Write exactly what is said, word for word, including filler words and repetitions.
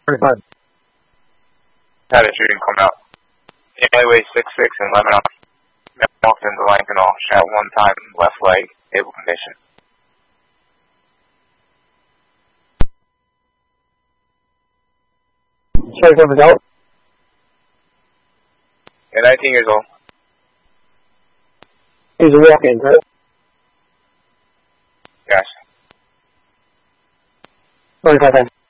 thirty-five. Had a shooting come out. Alleyway six six in Lebanon. Walked into Lankenau, shot one time, left leg, stable condition. thirty-seven is out. Yeah, nineteen years old. He's a walk-in, right? Yes. thirty-five.